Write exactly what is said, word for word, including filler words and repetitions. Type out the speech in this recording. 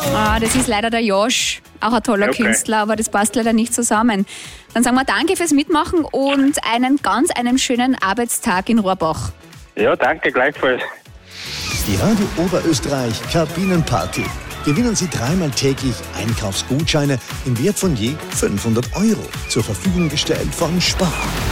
Ah, das ist leider der Josh, auch ein toller Okay. Künstler, aber das passt leider nicht zusammen. Dann sagen wir danke fürs Mitmachen und einen ganz einen schönen Arbeitstag in Rohrbach. Ja, danke, gleichfalls. Die Radio Oberösterreich Kabinenparty. Gewinnen Sie dreimal täglich Einkaufsgutscheine im Wert von je fünfhundert Euro. Zur Verfügung gestellt von Spar.